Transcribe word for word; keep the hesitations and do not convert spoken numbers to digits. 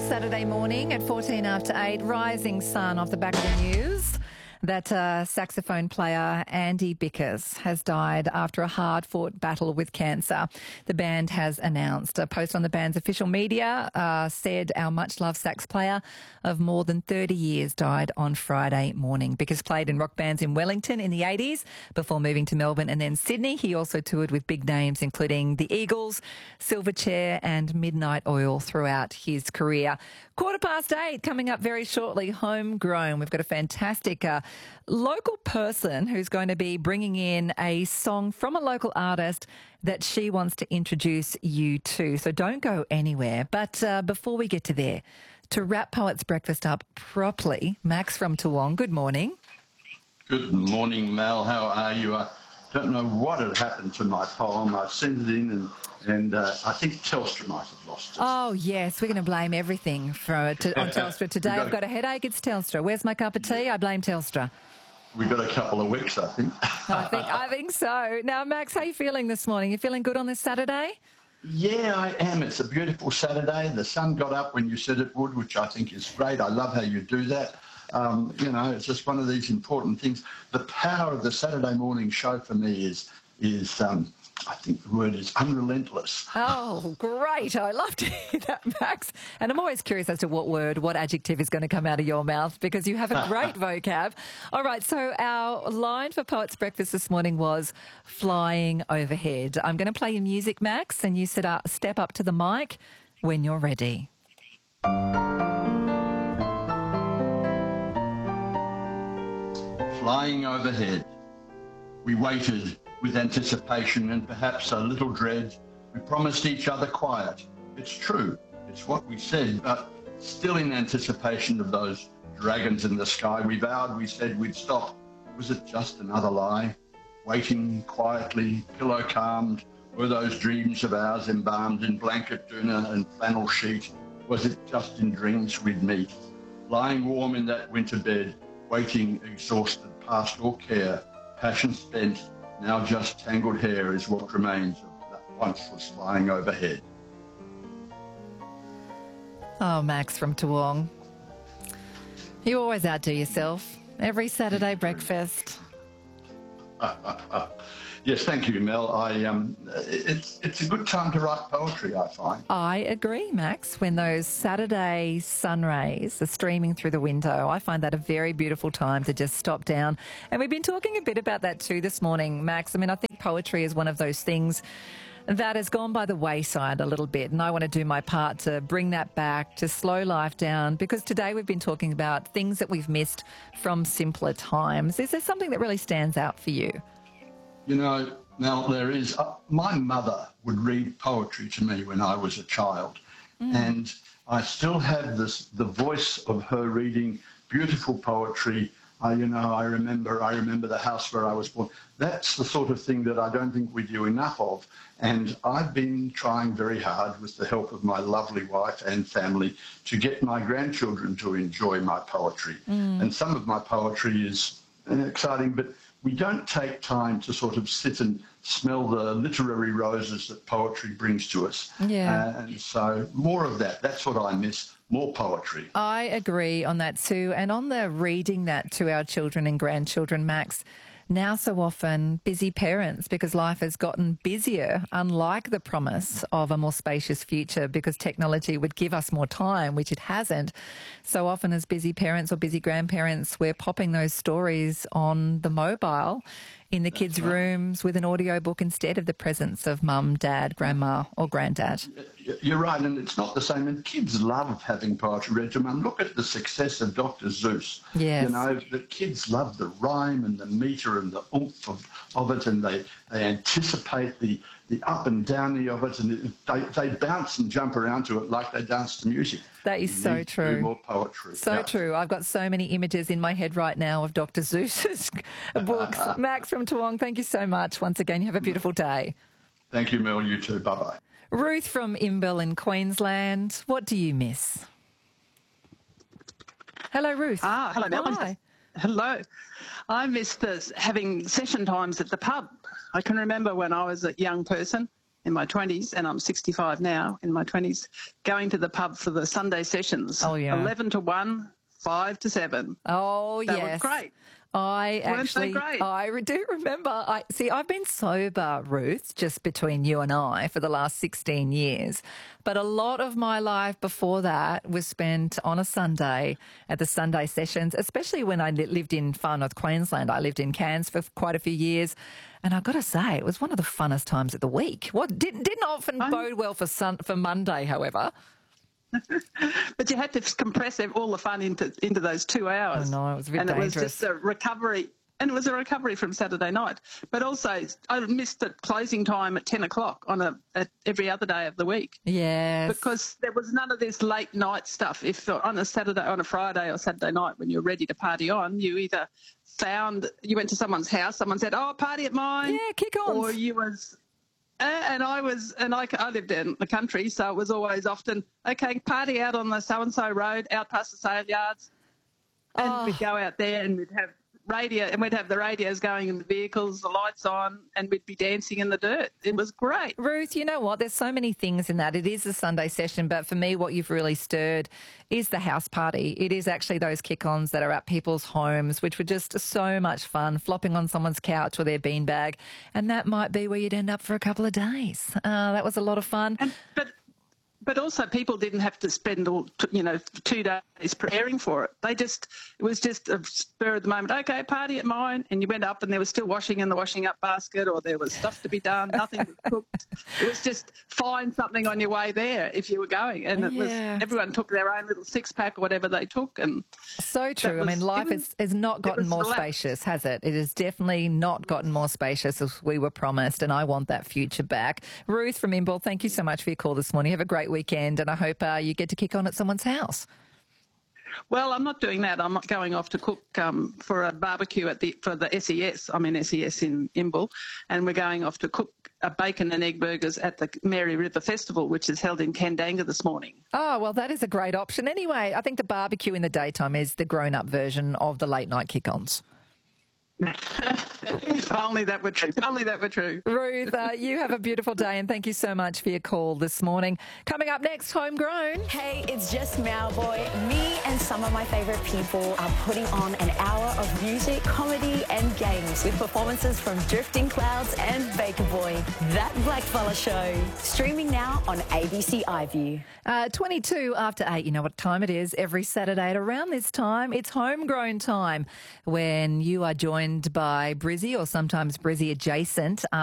Saturday morning at fourteen after eight, rising sun off the back of the news that uh, saxophone player Andy Bickers has died after a hard-fought battle with cancer. The band has announced. A post on the band's official media uh, said our much-loved sax player of more than thirty years died on Friday morning. Bickers played in rock bands in Wellington in the eighties before moving to Melbourne and then Sydney. He also toured with big names including the Eagles, Silverchair and Midnight Oil throughout his career. Quarter past eight, coming up very shortly, Homegrown. We've got a fantastic uh, local person who's going to be bringing in a song from a local artist that she wants to introduce you to. So don't go anywhere. But uh, before we get to there, to wrap Poets Breakfast up properly, Max from Toowong, good morning. Good morning, Mel. How are you? I don't know what had happened to my poem. I sent it in and, and uh, I think Telstra might have lost it. Oh, yes, we're going to blame everything for, to, on Telstra today. I've got a headache, it's Telstra. Where's my cup of tea? I blame Telstra. We've got a couple of weeks, I think. I think I think so. Now, Max, how are you feeling this morning? You feeling good on this Saturday? Yeah, I am. It's a beautiful Saturday. The sun got up when you said it would, which I think is great. I love how you do that. Um, you know, it's just one of these important things. The power of the Saturday morning show for me is, is um, I think the word is unrelentless. Oh, great. I love to hear that, Max. And I'm always curious as to what word, what adjective is going to come out of your mouth because you have a great vocab. All right, so our line for Poets Breakfast this morning was flying overhead. I'm going to play you music, Max, and you set up, step up to the mic when you're ready. Flying overhead. We waited with anticipation and perhaps a little dread. We promised each other quiet. It's true, it's what we said, but still in anticipation of those dragons in the sky, we vowed, we said we'd stop. Was it just another lie? Waiting quietly, pillow calmed, were those dreams of ours embalmed in blanket, doona and flannel sheet? Was it just in dreams we'd meet? Lying warm in that winter bed, waiting exhausted past all care, passion spent, now just tangled hair is what remains of that once was flying overhead. Oh, Max from Toowong. You always outdo yourself. Every Saturday breakfast. Yes, thank you, Mel. I um, it's it's a good time to write poetry, I find. I agree, Max. When those Saturday sun rays are streaming through the window, I find that a very beautiful time to just stop down. And we've been talking a bit about that too this morning, Max. I mean, I think poetry is one of those things that has gone by the wayside a little bit, and I want to do my part to bring that back, to slow life down, because today we've been talking about things that we've missed from simpler times. Is there something that really stands out for you? You know, now there is, uh, my mother would read poetry to me when I was a child, mm. and I still have this, the voice of her reading beautiful poetry. I, you know, I remember, I remember the house where I was born. That's the sort of thing that I don't think we do enough of. And I've been trying very hard with the help of my lovely wife and family to get my grandchildren to enjoy my poetry. Mm. And some of my poetry is exciting, but we don't take time to sort of sit and smell the literary roses that poetry brings to us. Yeah. Uh, and so more of that. That's what I miss, more poetry. I agree on that too. And on the reading that to our children and grandchildren, Max, now so often busy parents, because life has gotten busier, unlike the promise of a more spacious future because technology would give us more time, which it hasn't. So often as busy parents or busy grandparents, we're popping those stories on the mobile in the kids' right. rooms with an audiobook instead of the presence of mum, dad, grandma or granddad. You're right, and it's not the same. And kids love having poetry read to them. Look at the success of Doctor Seuss. Yes. You know, the kids love the rhyme and the metre and the oomph of, of it, and they, they anticipate the, the up and downy of it, and it, they, they bounce and jump around to it like they dance to music. That is so true. More poetry. So yeah. true. I've got so many images in my head right now of Doctor Seuss's books. Max from Toowong, thank you so much. Once again, you have a beautiful day. Thank you, Mel. You too. Bye-bye. Ruth from Imbil in Queensland, what do you miss? Hello, Ruth. Ah, hello, Mel. Hi. Hello. I miss this, having session times at the pub. I can remember when I was a young person, in my twenties, and I'm sixty-five now, in my twenties, going to the pub for the Sunday sessions. Oh, yeah. eleven to one, five to seven. Oh, That yes. was great. I Weren't they actually, great? I re- do remember. I see. I've been sober, Ruth, just between you and I, for the last sixteen years. But a lot of my life before that was spent on a Sunday at the Sunday sessions, especially when I li- lived in far north Queensland. I lived in Cairns for quite a few years, and I've got to say, it was one of the funnest times of the week. What didn't didn't often I'm- bode well for sun, for Monday, however. But you had to compress all the fun into into those two hours. I know, it was a bit and dangerous. it was just a recovery. And it was a recovery from Saturday night. But also, I missed the closing time at ten o'clock on a at every other day of the week. Yes. Because there was none of this late night stuff. If on a Saturday, on a Friday or Saturday night when you're ready to party on, you either found, you went to someone's house, someone said, oh, party at mine. Yeah, kick-ons. Or you was... Uh, and I was, and I, I lived in the country, so it was always often, okay, party out on the so-and-so road, out past the sale yards. And Oh. we'd go out there and we'd have radio, and we'd have the radios going in the vehicles, the lights on, and we'd be dancing in the dirt. It was great. Ruth, you know what? There's so many things in that. It is a Sunday session, but for me, what you've really stirred is the house party. It is actually those kick-ons that are at people's homes, which were just so much fun, flopping on someone's couch or their beanbag, and that might be where you'd end up for a couple of days. Uh, that was a lot of fun. And, but But also people didn't have to spend all, you know, two days preparing for it. They just, it was just a spur of the moment. Okay, party at mine. And you went up and there was still washing in the washing up basket, or there was stuff to be done. Nothing was cooked. It was just find something on your way there if you were going. And it was, Yeah. everyone took their own little six pack or whatever they took. And So true. was- I mean, life it was- has, has not gotten was more relaxed. spacious, has it? It has definitely not gotten more spacious as we were promised, and I want that future back. Ruth from Imbil, thank you so much for your call this morning. Have a great weekend, and I hope uh, you get to kick on at someone's house. well, I'm not doing that. I'm not going off to cook um, for a barbecue at the for the S E S. I'm in S E S in Imbil, and we're going off to cook a bacon and egg burgers at the Mary River Festival, which is held in Kandanga this morning. Oh, well, that is a great option. Anyway, I think the barbecue in the daytime is the grown-up version of the late-night kick-ons. If only that were true. If only that were true. Ruth, uh, you have a beautiful day, and thank you so much for your call this morning. Coming up next, Homegrown. Hey, it's just Malboy. Me and some of my favourite people are putting on an hour of music, comedy and games with performances from Drifting Clouds and Baker Boy. That Blackfella Show. Streaming now on A B C iView. Uh, twenty-two after eight, you know what time it is. Every Saturday at around this time, it's Homegrown time, when you are joined by Brizzy, or sometimes Brizzy adjacent.